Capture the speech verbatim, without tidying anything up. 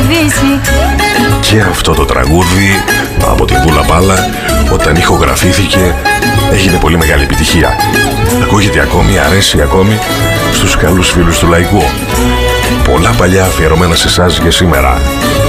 Δύση. Και αυτό το τραγούδι από την Βούλα Μπάλα, όταν ηχογραφήθηκε, έγινε πολύ μεγάλη επιτυχία. Ακούγεται ακόμη, αρέσει ακόμη στους καλούς φίλους του λαϊκού. Πολλά παλιά αφιερωμένα σε εσάς για σήμερα.